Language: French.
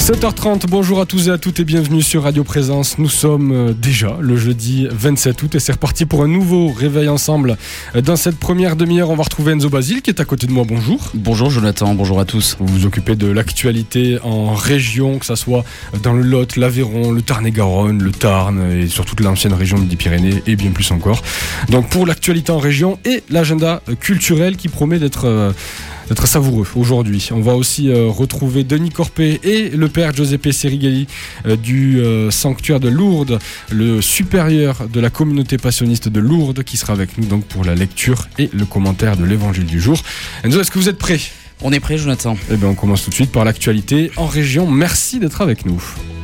7h30, bonjour à tous et à toutes et bienvenue sur Radio Présence. Nous sommes déjà le jeudi 27 août et c'est reparti pour un nouveau réveil ensemble. Dans cette première demi-heure, on va retrouver Enzo Basile qui est à côté de moi. Bonjour. Bonjour Jonathan, bonjour à tous. Vous vous occupez de l'actualité en région, que ce soit dans le Lot, l'Aveyron, le Tarn-et-Garonne, le Tarn et sur toute l'ancienne région des Pyrénées et bien plus encore. Donc pour l'actualité en région et l'agenda culturel qui promet d'être savoureux aujourd'hui. On va aussi retrouver Denis Corpé et le père Giuseppe Serigali du sanctuaire de Lourdes, le supérieur de la communauté passionniste de Lourdes qui sera avec nous donc pour la lecture et le commentaire de l'évangile du jour. Enzo, est-ce que vous êtes prêts ? On est prêt Jonathan. Eh bien on commence tout de suite par l'actualité en région. Merci d'être avec nous.